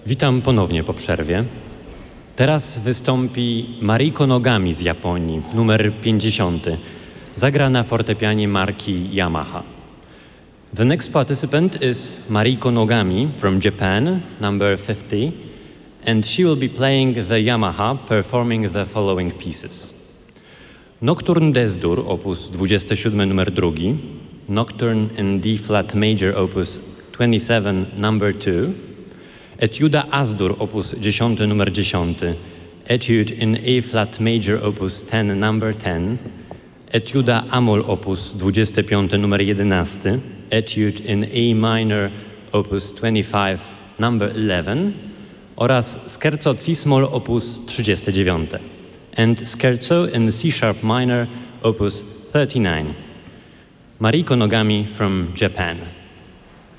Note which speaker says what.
Speaker 1: Witam ponownie po przerwie. Teraz wystąpi Mariko Nogami z Japonii, numer 50. Zagra na fortepianie marki Yamaha. The next participant is Mariko Nogami from Japan, number 50, and she will be playing the Yamaha, performing the following pieces. Nocturne d'Es-Dur, opus 27, numer 2, Nocturne in D-flat major, opus 27, number 2, Etiuda As-Dur, opus 10, numer 10, Etude in A-flat major, opus 10, number 10, Etiuda Amol, opus 25, numer 11, Etude in A minor, opus 25, number 11 oraz Scherzo C-small, opus 39 and Scherzo in C-sharp minor, opus 39. Mariko Nogami from Japan.